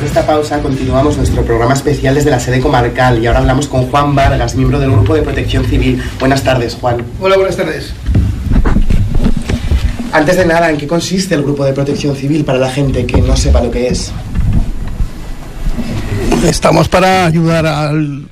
de esta pausa continuamos nuestro programa especial desde la sede comarcal y ahora hablamos con Juan Vargas, miembro del Grupo de Protección Civil. Buenas tardes, Juan. Hola, buenas tardes. Antes de nada, ¿en qué consiste el Grupo de Protección Civil para la gente que no sepa lo que es? Estamos para ayudar a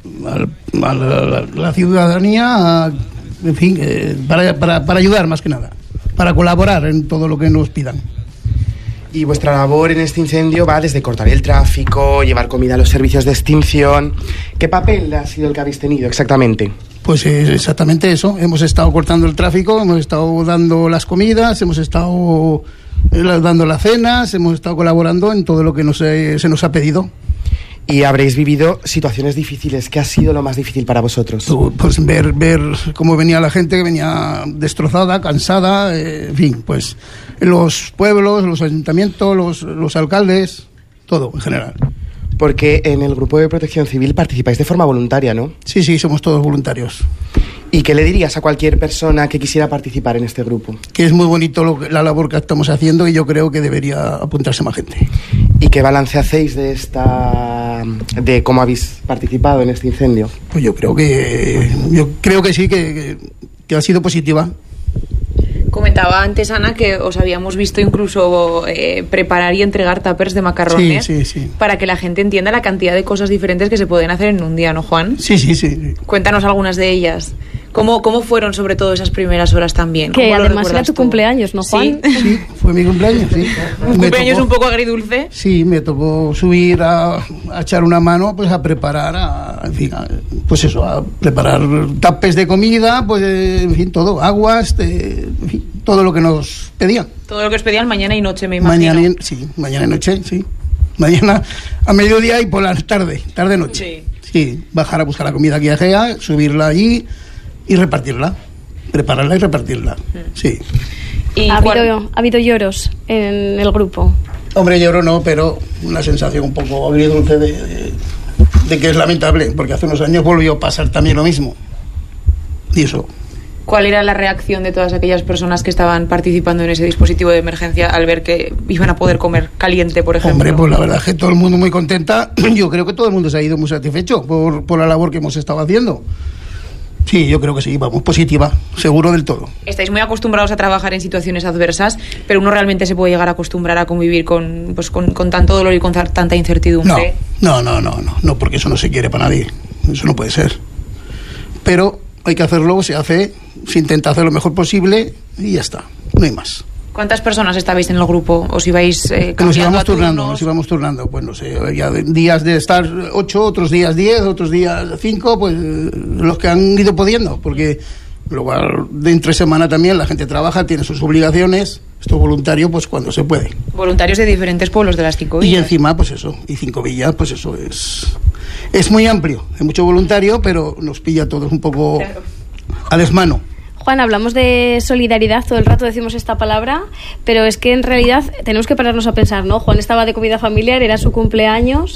la ciudadanía, en fin, para ayudar más que nada, para colaborar en todo lo que nos pidan. Y vuestra labor en este incendio va desde cortar el tráfico, llevar comida a los servicios de extinción. ¿Qué papel ha sido el que habéis tenido exactamente? Pues exactamente eso. Hemos estado cortando el tráfico, hemos estado dando las comidas, hemos estado dando las cenas, hemos estado colaborando en todo lo que se nos ha pedido. Y habréis vivido situaciones difíciles. ¿Qué ha sido lo más difícil para vosotros? Pues ver cómo venía la gente, que venía destrozada, cansada, en fin, pues los pueblos, los ayuntamientos, los alcaldes, todo en general. Porque en el Grupo de Protección Civil participáis de forma voluntaria, ¿no? Sí, somos todos voluntarios. ¿Y qué le dirías a cualquier persona que quisiera participar en este grupo? Que es muy bonito la labor que estamos haciendo y yo creo que debería apuntarse más gente. ¿Y qué balance hacéis de cómo habéis participado en este incendio? Pues yo creo que sí, que ha sido positiva. Comentaba antes, Ana, que os habíamos visto incluso preparar y entregar tuppers de macarrones sí. Para que la gente entienda la cantidad de cosas diferentes que se pueden hacer en un día, ¿no, Juan? Sí. Cuéntanos algunas de ellas. ¿Cómo fueron sobre todo esas primeras horas también? Que además era tu cumpleaños, ¿no, Juan? Sí, fue mi cumpleaños, sí. ¿Un cumpleaños un poco agridulce? Sí, me tocó subir a echar una mano, pues a preparar, a preparar tapes de comida, pues en fin, todo, aguas, en fin, todo lo que nos pedían. Todo lo que os pedían mañana y noche, me imagino. Mañana y noche, sí. Mañana a mediodía y por la tarde-noche. Sí, bajar a buscar la comida que ajea, subirla allí y repartirla, prepararla y repartirla. Sí. ¿Y ha habido lloros en el grupo? Hombre, lloro no, pero una sensación un poco agridulce de que es lamentable, porque hace unos años volvió a pasar también lo mismo. Y eso. ¿Cuál era la reacción de todas aquellas personas que estaban participando en ese dispositivo de emergencia al ver que iban a poder comer caliente, por ejemplo? Hombre, pues la verdad es que todo el mundo muy contenta. Yo creo que todo el mundo se ha ido muy satisfecho por la labor que hemos estado haciendo. Sí, yo creo que sí, vamos, positiva, seguro del todo. Estáis muy acostumbrados a trabajar en situaciones adversas, pero uno realmente se puede llegar a acostumbrar a convivir con tanto dolor y con tanta incertidumbre. No, porque eso no se quiere para nadie, eso no puede ser. Pero hay que hacerlo, se hace, se intenta hacer lo mejor posible y ya está, no hay más. ¿Cuántas personas estabais en el grupo? ¿Os ibais nos íbamos turnando, pues no sé, había días de estar 8, otros días 10, otros días 5, pues los que han ido pudiendo, porque luego de entre semana también la gente trabaja, tiene sus obligaciones, esto voluntario pues cuando se puede. Voluntarios de diferentes pueblos de las 5 villas. Y encima pues eso, y 5 villas, pues eso es muy amplio, hay mucho voluntario, pero nos pilla a todos un poco a desmano. Juan, hablamos de solidaridad, todo el rato decimos esta palabra, pero es que en realidad tenemos que pararnos a pensar, ¿no? Juan estaba de comida familiar, era su cumpleaños,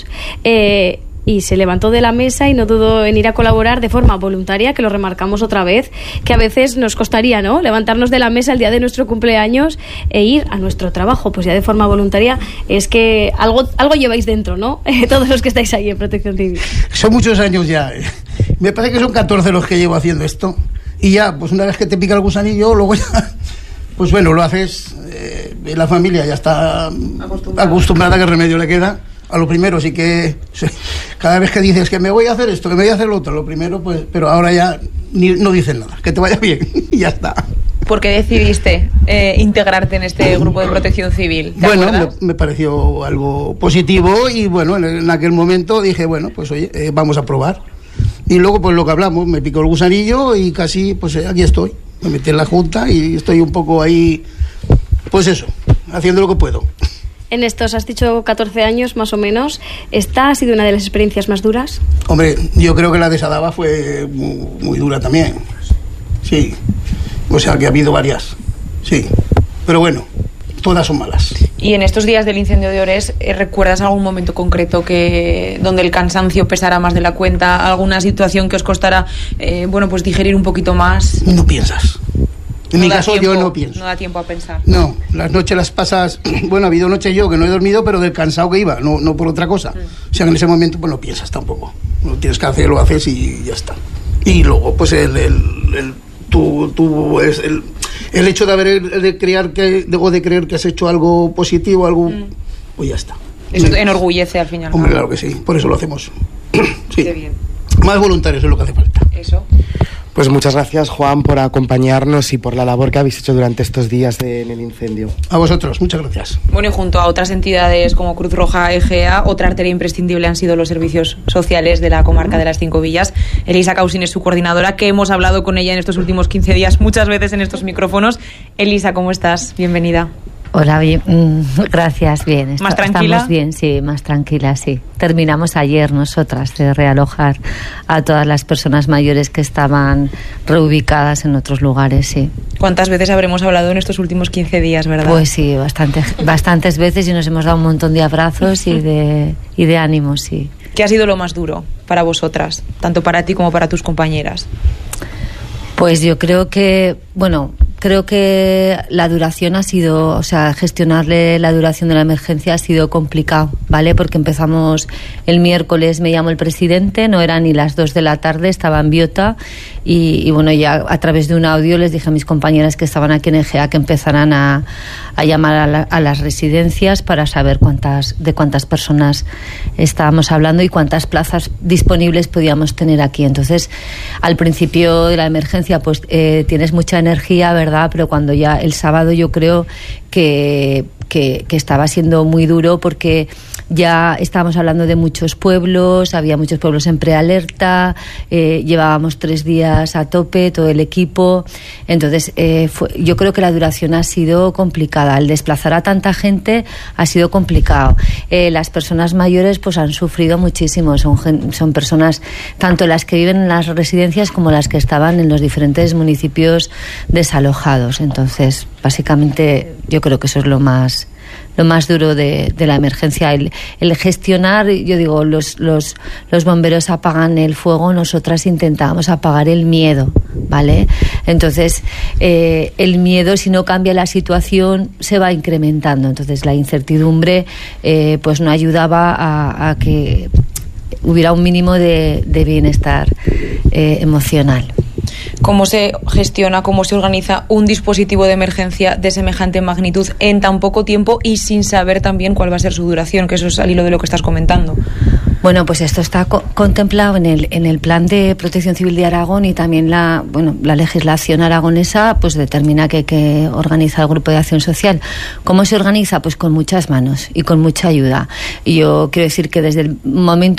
y se levantó de la mesa y no dudó en ir a colaborar de forma voluntaria, que lo remarcamos otra vez, que a veces nos costaría, ¿no?, levantarnos de la mesa el día de nuestro cumpleaños e ir a nuestro trabajo, pues ya de forma voluntaria. Es que algo lleváis dentro, ¿no? Todos los que estáis ahí en Protección Civil. Son muchos años ya, me parece que son 14 los que llevo haciendo esto. Y ya, pues una vez que te pica el gusanillo, luego ya, pues bueno, lo haces, la familia ya está acostumbrada, ¿qué remedio le queda? A lo primero sí que, cada vez que dices que me voy a hacer esto, que me voy a hacer lo otro, lo primero, pues, pero ahora ya no dicen nada, que te vaya bien, y ya está. ¿Por qué decidiste integrarte en este grupo de protección civil? Bueno, me pareció algo positivo y bueno, en aquel momento dije, bueno, pues oye, vamos a probar. Y luego, pues lo que hablamos, me picó el gusanillo y casi, pues aquí estoy. Me metí en la junta y estoy un poco ahí, pues eso, haciendo lo que puedo. En estos, has dicho 14 años más o menos, ¿esta ha sido una de las experiencias más duras? Hombre, yo creo que la de Sadaba fue muy dura también. Sí, o sea que ha habido varias, sí. Pero bueno, todas son malas. Y en estos días del incendio de Ores, ¿recuerdas algún momento concreto donde el cansancio pesara más de la cuenta? ¿Alguna situación que os costara, pues digerir un poquito más? No piensas. En mi caso yo no pienso. No da tiempo a pensar. No, las noches las pasas... Bueno, ha habido noches yo que no he dormido, pero del cansado que iba, no por otra cosa. O sea, en ese momento pues no piensas tampoco. Lo tienes que hacer, lo haces y ya está. Y luego, pues el hecho de de creer que has hecho algo positivo, algo... Pues ya está. Eso te enorgullece al final. Hombre, claro que sí, por eso lo hacemos. Sí. Qué bien. Más voluntarios es lo que hace falta. Eso. Pues muchas gracias, Juan, por acompañarnos y por la labor que habéis hecho durante estos días en el incendio. A vosotros, muchas gracias. Bueno, y junto a otras entidades como Cruz Roja, EGEA, otra arteria imprescindible han sido los servicios sociales de la comarca de las Cinco Villas. Elisa Causín es su coordinadora, que hemos hablado con ella en estos últimos 15 días muchas veces en estos micrófonos. Elisa, ¿cómo estás? Bienvenida. Hola, bien, gracias, bien. ¿Más tranquila? Estamos bien, sí, más tranquila, sí. Terminamos ayer nosotras de realojar a todas las personas mayores que estaban reubicadas en otros lugares, sí. ¿Cuántas veces habremos hablado en estos últimos 15 días, verdad? Pues sí, bastantes veces, y nos hemos dado un montón de abrazos y de ánimos, sí. ¿Qué ha sido lo más duro para vosotras, tanto para ti como para tus compañeras? Pues yo creo que la duración ha sido, o sea, gestionarle la duración de la emergencia ha sido complicado, ¿vale? Porque empezamos el miércoles, me llamó el presidente, no eran ni las 2 de la tarde, estaba en Biota y bueno, ya a través de un audio les dije a mis compañeras que estaban aquí en EGEA que empezaran a llamar a las residencias para saber de cuántas personas estábamos hablando y cuántas plazas disponibles podíamos tener aquí. Entonces, al principio de la emergencia, pues tienes mucha energía, ¿verdad? Pero cuando ya el sábado yo creo que estaba siendo muy duro porque ya estábamos hablando de muchos pueblos, había muchos pueblos en prealerta, llevábamos 3 días a tope, todo el equipo. Entonces, yo creo que la duración ha sido complicada. El desplazar a tanta gente ha sido complicado. Las personas mayores pues han sufrido muchísimo. Son personas, tanto las que viven en las residencias como las que estaban en los diferentes municipios desalojados. Entonces, básicamente, yo creo que eso es lo más duro de la emergencia, el gestionar. Yo digo, los bomberos apagan el fuego, nosotras intentábamos apagar el miedo, ¿vale? Entonces, el miedo, si no cambia la situación, se va incrementando. Entonces, la incertidumbre pues no ayudaba a que hubiera un mínimo de bienestar emocional. ¿Cómo se gestiona, cómo se organiza un dispositivo de emergencia de semejante magnitud en tan poco tiempo y sin saber también cuál va a ser su duración? Que eso es al hilo de lo que estás comentando. Bueno, pues esto está contemplado en el Plan de Protección Civil de Aragón, y también la legislación aragonesa pues determina que hay que organizar el Grupo de Acción Social. ¿Cómo se organiza? Pues con muchas manos y con mucha ayuda. Y yo quiero decir que desde el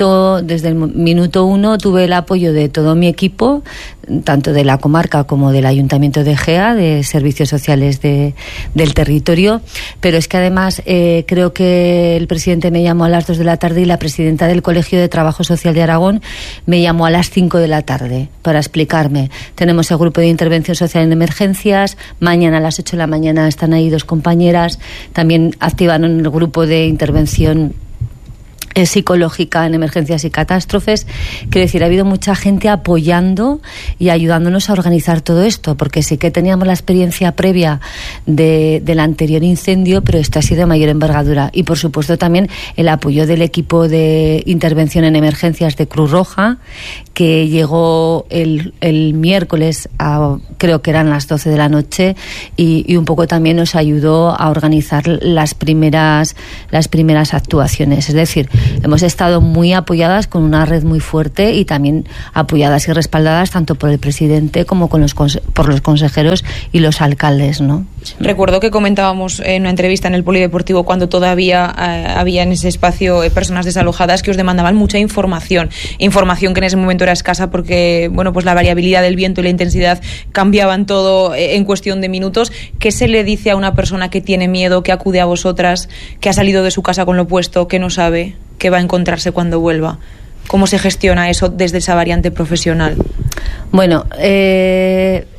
minuto 1 tuve el apoyo de todo mi equipo, tanto de la comarca como del Ayuntamiento de EGEA, de Servicios Sociales del territorio. Pero es que además creo que el presidente me llamó a las 2 de la tarde y la presidenta del Colegio de Trabajo Social de Aragón me llamó a las 5 de la tarde para explicarme. Tenemos el grupo de intervención social en emergencias, mañana a las 8 de la mañana están ahí 2 compañeras, también activaron el grupo de intervención psicológica en emergencias y catástrofes. Quiero decir, ha habido mucha gente apoyando y ayudándonos a organizar todo esto, porque sí que teníamos la experiencia previa del anterior incendio, pero esta ha sido de mayor envergadura. Y por supuesto también el apoyo del equipo de intervención en emergencias de Cruz Roja, que llegó el miércoles creo que eran las 12 de la noche y un poco también nos ayudó a organizar las primeras actuaciones. Es decir, hemos estado muy apoyadas con una red muy fuerte y también apoyadas y respaldadas tanto por el presidente como por los consejeros y los alcaldes, ¿no? Recuerdo que comentábamos en una entrevista en el Polideportivo, cuando todavía había en ese espacio personas desalojadas, que os demandaban mucha información que en ese momento era escasa porque, bueno, pues la variabilidad del viento y la intensidad cambiaban todo en cuestión de minutos. ¿Qué se le dice a una persona que tiene miedo, que acude a vosotras, que ha salido de su casa con lo puesto, que no sabe qué va a encontrarse cuando vuelva? ¿Cómo se gestiona eso desde esa variante profesional? Bueno,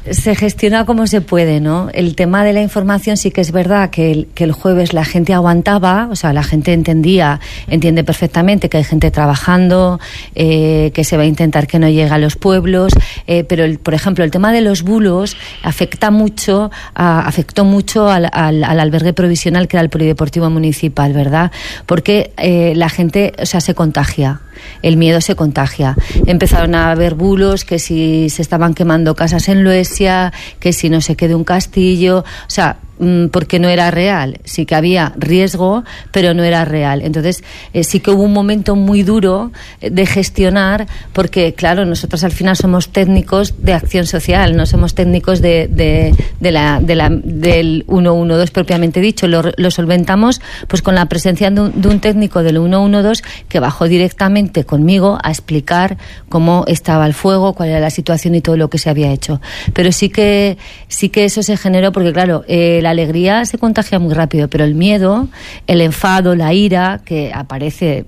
se gestiona como se puede, ¿no? El tema de la información sí que es verdad que el jueves la gente aguantaba, o sea, la gente entiende perfectamente que hay gente trabajando, que se va a intentar que no llegue a los pueblos, pero por ejemplo el tema de los bulos afectó mucho al albergue provisional que era el Polideportivo Municipal, ¿verdad? Porque la gente, o sea, se contagia. El miedo se contagia. Empezaron a haber bulos que si se estaban quemando casas en Luesia, que si no se quede un castillo, o sea, porque no era real. Sí que había riesgo, pero no era real. Entonces, sí que hubo un momento muy duro de gestionar, porque, claro, nosotros al final somos técnicos de acción social, no somos técnicos del 112 propiamente dicho. Lo solventamos pues con la presencia de un técnico del 112 que bajó directamente conmigo a explicar cómo estaba el fuego, cuál era la situación y todo lo que se había hecho. Pero sí que eso se generó porque, claro, la alegría se contagia muy rápido, pero el miedo, el enfado, la ira que aparece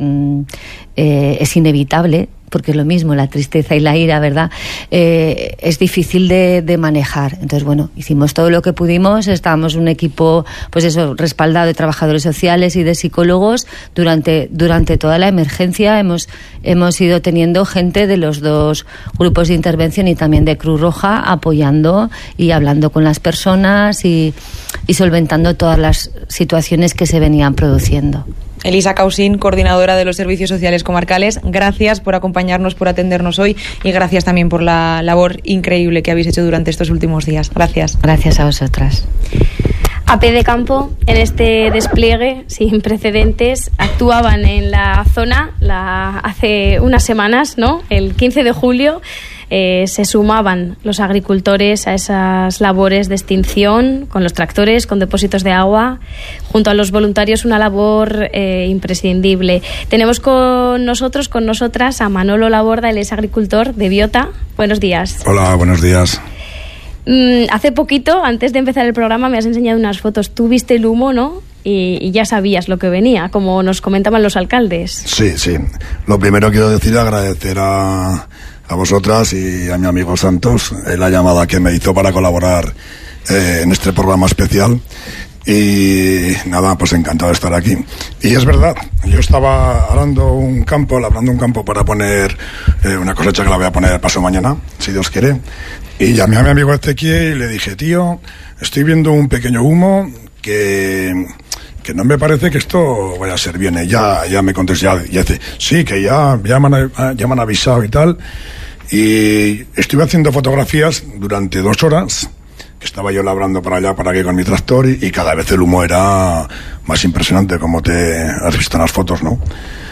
es inevitable, porque es lo mismo, la tristeza y la ira, ¿verdad? Es difícil de manejar. Entonces, bueno, hicimos todo lo que pudimos, estábamos un equipo, pues eso, respaldado de trabajadores sociales y de psicólogos. Durante toda la emergencia hemos ido teniendo gente de los dos grupos de intervención y también de Cruz Roja apoyando y hablando con las personas y solventando todas las situaciones que se venían produciendo. Elisa Causín, coordinadora de los servicios sociales comarcales, gracias por acompañarnos, por atendernos hoy y gracias también por la labor increíble que habéis hecho durante estos últimos días. Gracias. Gracias a vosotras. A pie de campo, en este despliegue sin precedentes, actuaban en la zona hace unas semanas, ¿no? El 15 de julio. Se sumaban los agricultores a esas labores de extinción con los tractores, con depósitos de agua, junto a los voluntarios, una labor imprescindible. Tenemos con nosotras a Manolo Laborda, él es agricultor de Biota. Buenos días. Hola, buenos días. Hace poquito, antes de empezar el programa, me has enseñado unas fotos. Tú viste el humo, ¿no? Y ya sabías lo que venía, como nos comentaban los alcaldes. Sí. Lo primero quiero decir, agradecer a vosotras y a mi amigo Santos la llamada que me hizo para colaborar en este programa especial. Y nada, pues encantado de estar aquí. Y es verdad, yo estaba labrando un campo para poner una cosecha que la voy a poner paso mañana, si Dios quiere. Y llamé a mi amigo Ezequiel y le dije, tío, estoy viendo un pequeño humo que no me parece que esto vaya a ser bien. Y ya me contestó, ya dice, sí, que ya me han avisado y tal. Y estuve haciendo fotografías durante 2 horas, que estaba yo labrando para allá, para aquí con mi tractor, y cada vez el humo era más impresionante, como te has visto en las fotos, ¿no?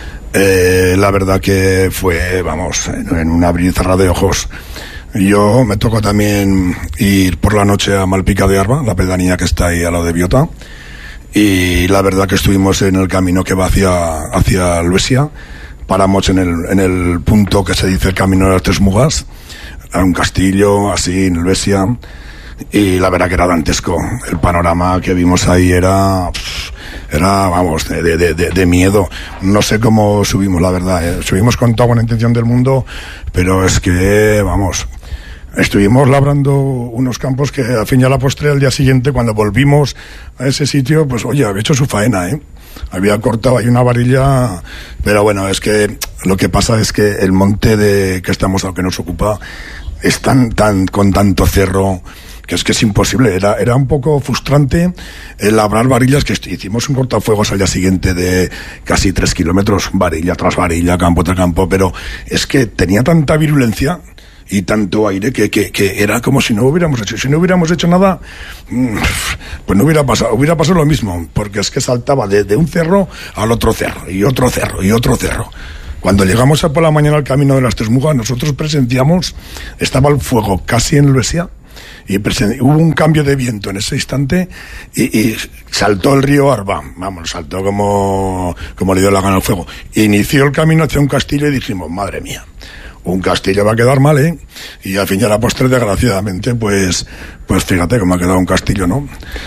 La verdad que fue, vamos, en un abrir y cerrar de ojos. Yo me tocó también ir por la noche a Malpica de Arba, la pedanía que está ahí al lado de Biota, y la verdad que estuvimos en el camino que va hacia Luesia. Paramos en el punto que se dice el camino de las 3 Mugas, a un castillo así en Luesia, y la verdad que era dantesco. El panorama que vimos ahí era vamos, de miedo. No sé cómo subimos, la verdad, subimos con toda buena intención del mundo, pero es que, vamos, estuvimos labrando unos campos que al fin y a la postre, al día siguiente, cuando volvimos a ese sitio, pues oye, había hecho su faena, había cortado ahí una varilla, pero bueno, es que lo que pasa es que el monte que estamos, al que nos ocupa, es tan con tanto cerro, que es imposible. Era un poco frustrante labrar varillas, que hicimos un cortafuegos al día siguiente de casi 3 kilómetros, varilla tras varilla, campo tras campo, pero es que tenía tanta virulencia y tanto aire que era como si no hubiéramos hecho nada, pues no hubiera pasado lo mismo, porque es que saltaba de un cerro al otro cerro y otro cerro y otro cerro. Cuando llegamos por la mañana al camino de las 3 Mugas, nosotros presenciamos, estaba el fuego casi en Luesia, y hubo un cambio de viento en ese instante y saltó el río Arba, saltó como le dio la gana al fuego. Inició el camino hacia un castillo y dijimos, madre mía, un castillo va a quedar mal, Y al fin y a la postre, desgraciadamente, pues fíjate cómo ha quedado un castillo, ¿no?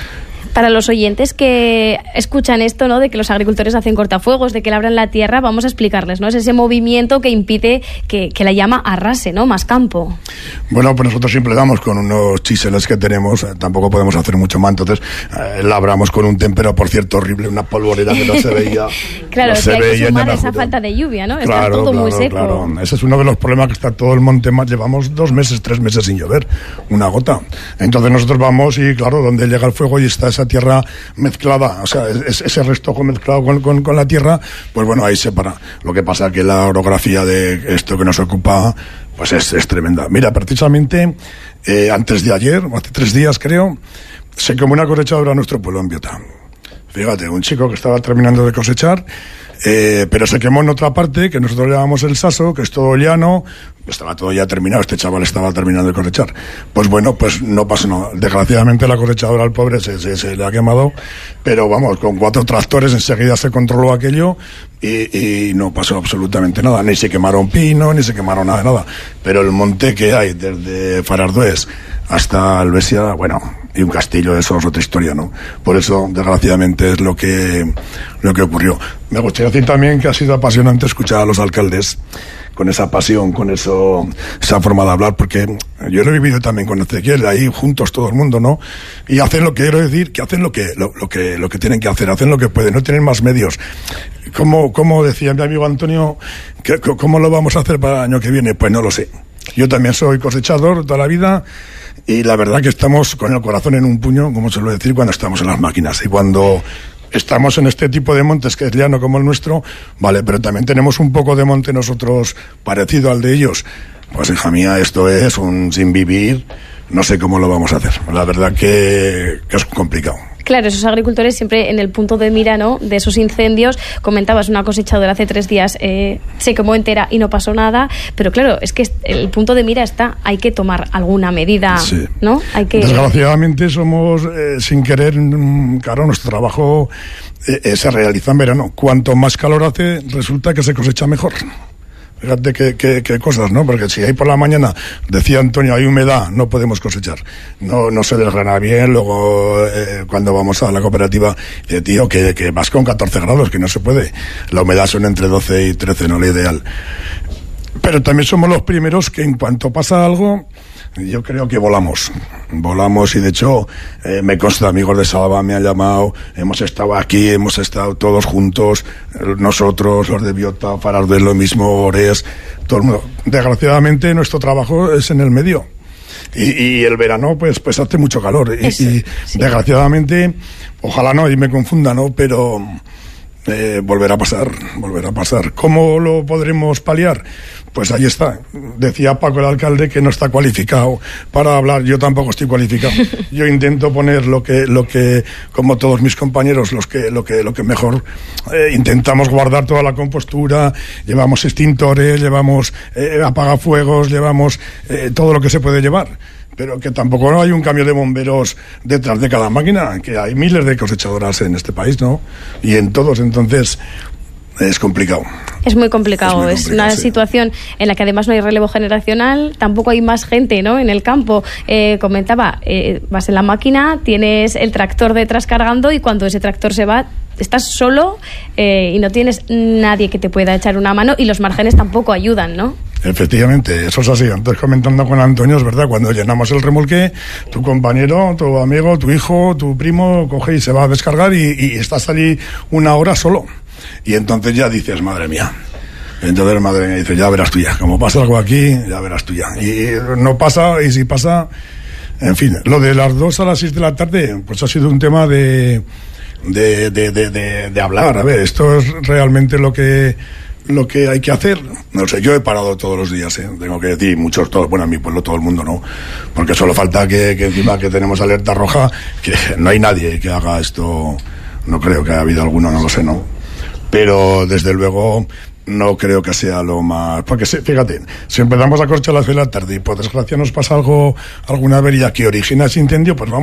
Para los oyentes que escuchan esto, ¿no?, de que los agricultores hacen cortafuegos, de que labran la tierra, vamos a explicarles, ¿no? Es ese movimiento que impide que la llama arrase, ¿no?, más campo. Bueno, pues nosotros siempre damos con unos chiseles que tenemos, tampoco podemos hacer mucho más, entonces labramos con un témpero, por cierto, horrible, una polvorera que no se veía. Claro, no es se que hay que veía sumar esa falta de lluvia, ¿no? Está todo muy seco. Claro, ese es uno de los problemas, que está todo el monte más, llevamos 2 meses, 3 meses sin llover, una gota. Entonces nosotros vamos y, claro, donde llega el fuego y está esa tierra mezclada, o sea, ese restojo mezclado con la tierra, pues bueno, ahí se para. Lo que pasa que la orografía de esto que nos ocupa, pues es tremenda. Mira, precisamente antes de ayer, hace 3 días creo, se quemó una cosechadora en nuestro pueblo, en Biota. Fíjate, un chico que estaba terminando de cosechar, pero se quemó en otra parte, que nosotros llamamos el Saso, que es todo llano, estaba todo ya terminado, este chaval estaba terminando de cosechar. Pues bueno, pues no pasó nada. Desgraciadamente la cosechadora al pobre se le ha quemado, pero vamos, con 4 tractores enseguida se controló aquello y no pasó absolutamente nada. Ni se quemaron pino, ni se quemaron nada. Pero el monte que hay desde Farardués hasta Albesia, bueno, y un castillo, eso es otra historia, ¿no? Por eso, desgraciadamente, es lo que ocurrió. Me gustaría decir también que ha sido apasionante escuchar a los alcaldes con esa pasión, con esa forma de hablar, porque yo lo he vivido también con Ezequiel, ahí juntos todo el mundo, ¿no? Y hacen lo que quiero decir, que hacen lo que tienen que hacer, hacen lo que pueden, no tienen más medios. Como decía mi amigo Antonio, ¿cómo lo vamos a hacer para el año que viene? Pues no lo sé. Yo también soy cosechador toda la vida y la verdad que estamos con el corazón en un puño, como suelo decir, cuando estamos en las máquinas y cuando estamos en este tipo de montes que es llano como el nuestro, vale, pero también tenemos un poco de monte nosotros parecido al de ellos. Pues hija mía, esto es un sin vivir, no sé cómo lo vamos a hacer. La verdad que es complicado. Claro, esos agricultores siempre en el punto de mira, ¿no?, de esos incendios. Comentabas una cosechadora hace 3 días, se quemó entera y no pasó nada, pero claro, es que el punto de mira está, hay que tomar alguna medida, sí, ¿no? Desgraciadamente somos, sin querer, claro, nuestro trabajo se realiza en verano. Cuanto más calor hace, resulta que se cosecha mejor. Fíjate qué cosas, ¿no? Porque si hay por la mañana, decía Antonio, hay humedad, no podemos cosechar. No se desgrana bien. Luego, cuando vamos a la cooperativa, tío, que vas con 14 grados, que no se puede. La humedad son entre 12 y 13, no lo ideal. Pero también somos los primeros que en cuanto pasa algo, yo creo que volamos y de hecho me consta, amigos de Salva me han llamado, hemos estado aquí, hemos estado todos juntos, nosotros, los de Biota, Farardués, lo mismo, Ores, todo el mundo. Desgraciadamente nuestro trabajo es en el medio y el verano pues hace mucho calor y sí. Desgraciadamente, ojalá no y me confunda, ¿no? Pero volverá a pasar. ¿Cómo lo podremos paliar? Pues ahí está. Decía Paco, el alcalde, que no está cualificado para hablar. Yo tampoco estoy cualificado. Yo intento poner lo que como todos mis compañeros, lo que mejor intentamos guardar toda la compostura. Llevamos extintores, llevamos apagafuegos, llevamos todo lo que se puede llevar. Pero que tampoco hay un cambio de bomberos detrás de cada máquina, que hay miles de cosechadoras en este país, ¿no? Y en todos, entonces es complicado. Es muy complicado, es una situación en la que además no hay relevo generacional, tampoco hay más gente, ¿no?, en el campo. Comentaba, vas en la máquina, tienes el tractor detrás cargando y cuando ese tractor se va, estás solo y no tienes nadie que te pueda echar una mano y los márgenes tampoco ayudan, ¿no? Efectivamente, eso es así. Antes comentando con Antonio, es verdad, cuando llenamos el remolque, tu compañero, tu amigo, tu hijo, tu primo coge y se va a descargar y estás allí 1 hora solo. Y entonces ya dices, madre mía. Entonces madre mía dice, ya verás tú ya. Como pasa algo aquí, ya verás tú ya. Y no pasa, y si pasa, en fin. Lo de las 2 a las 6 de la tarde, pues ha sido un tema de hablar. A ver, esto es realmente lo que hay que hacer. No sé, yo he parado todos los días, tengo que decir, muchos, todos, bueno, en mi pueblo todo el mundo no, porque solo falta que encima que tenemos alerta roja, que no hay nadie que haga esto, no creo que haya habido alguno, no lo sé, no, pero desde luego no creo que sea lo más, porque fíjate, si empezamos a corchar a las 6 de la tarde y por desgracia nos pasa alguna avería que origina ese incendio, pues vamos